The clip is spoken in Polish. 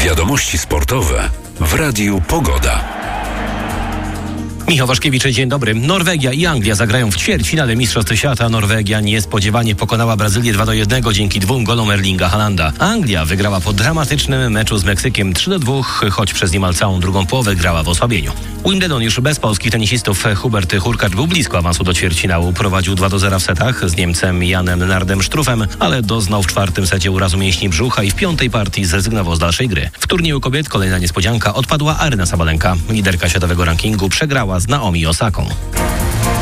Wiadomości sportowe w Radiu Pogoda. Michał Waszkiewicz, dzień dobry. Norwegia i Anglia zagrają w ćwierćfinale Mistrzostw Świata. Norwegia niespodziewanie pokonała Brazylię 2-1 dzięki 2 golom Erlinga Haalanda. Anglia wygrała po dramatycznym meczu z Meksykiem 3-2, choć przez niemal całą drugą połowę grała w osłabieniu. Wimbledon już bez polskich tenisistów. Hubert Hurkacz był blisko awansu do ćwierćfinału. Prowadził 2-0 w setach z Niemcem Janem Nardem-Sztrufem, ale doznał w czwartym secie urazu mięśni brzucha i w piątej partii zrezygnował z dalszej gry. W turnieju kobiet kolejna niespodzianka odpadła Aryna Sabalenka. Liderka światowego rankingu przegrała z Naomi Osaką.